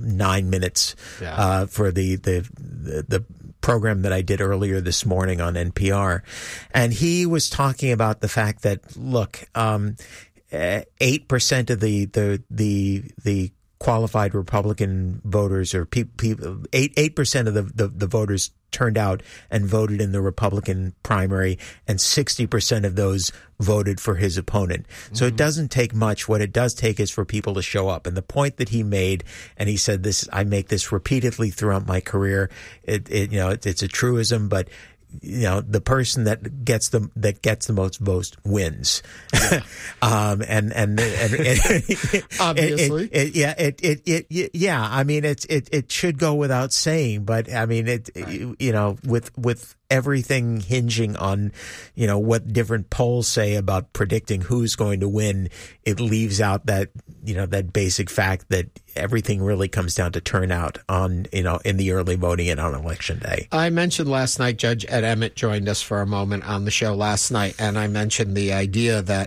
9 minutes for the program that I did earlier this morning on NPR, and he was talking about the fact that 8% of the qualified Republican voters, or 8% of the voters turned out and voted in the Republican primary, and 60% of those voted for his opponent. So it doesn't take much. What it does take is for people to show up. And the point that he made, and he said this, I make this repeatedly throughout my career. It's a truism, but the person that gets the most votes wins. Yeah. and obviously, I mean, it should go without saying, but I mean, with everything hinging on, what different polls say about predicting who's going to win, it leaves out that basic fact that everything really comes down to turnout on, in the early voting and on election day. I mentioned last night, Judge Ed Emmett joined us for a moment on the show last night, and I mentioned the idea that,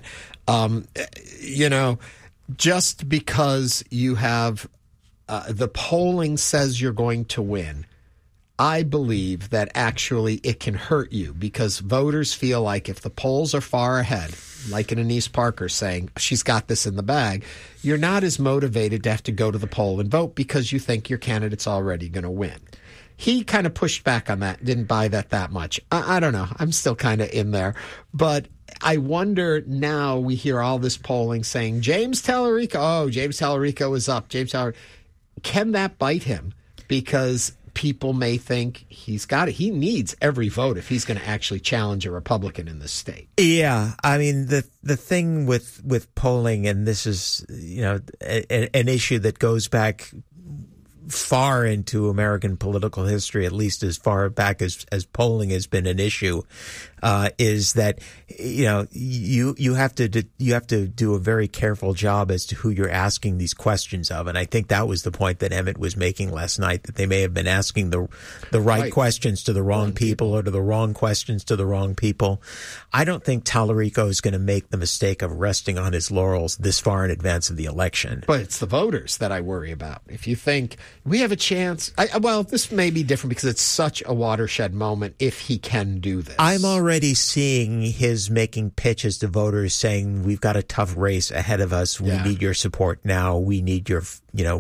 just because you have the polling says you're going to win, I believe that actually it can hurt you, because voters feel like if the polls are far ahead, like an Anise Parker saying she's got this in the bag, you're not as motivated to have to go to the poll and vote because you think your candidate's already going to win. He kind of pushed back on that, didn't buy that much. I don't know. I'm still kind of in there. But I wonder, now we hear all this polling saying James Tallarico is up. Can that bite him? Because people may think he's got it. He needs every vote if he's going to actually challenge a Republican in this state. Yeah, I mean, the thing with polling, and this is an issue that goes back far into American political history, at least as far back as polling has been an issue, is that you have to do a very careful job as to who you're asking these questions of, and I think that was the point that Emmett was making last night, that they may have been asking the right questions to the wrong people, or to the wrong questions to the wrong people. I don't think Tallarico is going to make the mistake of resting on his laurels this far in advance of the election. But it's the voters that I worry about. If you think we have a chance, this may be different because it's such a watershed moment if he can do this. I'm already seeing his making pitches to voters saying, we've got a tough race ahead of us. We need your support now. We need you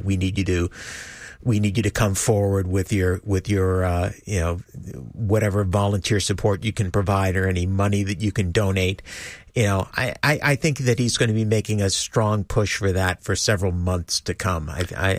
to come forward with your whatever volunteer support you can provide, or any money that you can donate. I think that he's going to be making a strong push for that for several months to come.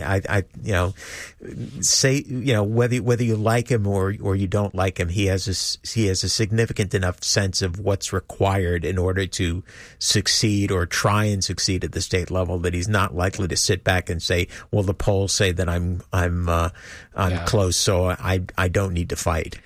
Whether you like him or you don't like him, he has a significant enough sense of what's required in order to succeed or try and succeed at the state level, that he's not likely to sit back and say, well, the polls say that I'm close, so I don't need to fight.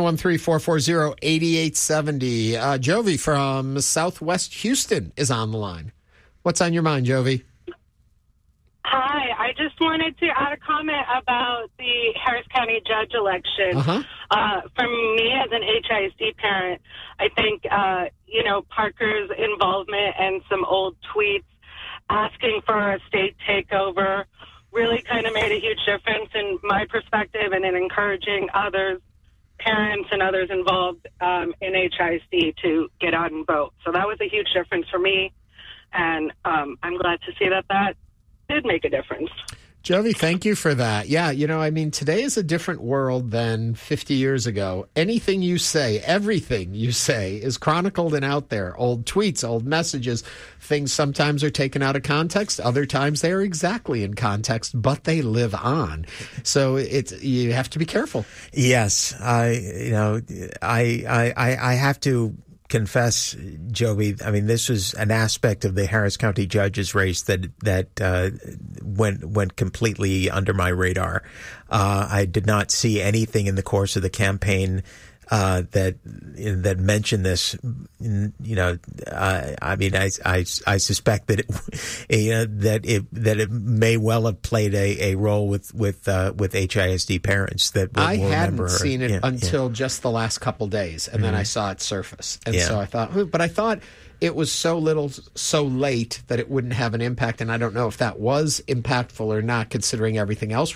713-440-8870. Jovi from Southwest Houston is on the line. What's on your mind, Jovi? Hi, I just wanted to add a comment about the Harris County judge election. From me as an HISD parent, I think, Parker's involvement and some old tweets asking for a state takeover really kind of made a huge difference in my perspective, and in encouraging others, parents and others involved in HISD, to get out and vote. So that was a huge difference for me, and I'm glad to see that did make a difference. Jovi, thank you for that. Yeah, today is a different world than 50 years ago. Anything you say, everything you say is chronicled and out there. Old tweets, old messages, things sometimes are taken out of context. Other times they are exactly in context, but they live on. So you have to be careful. Yes. I have to confess, Jovi, I mean, this was an aspect of the Harris County judge's race that went completely under my radar. I did not see anything in the course of the campaign that mentioned this. I suspect that it may well have played a role with HISD parents that will remember her. I hadn't seen it until just the last couple days, and then I saw it surface, and so I thought it was so late that it wouldn't have an impact, and I don't know if that was impactful or not, considering everything else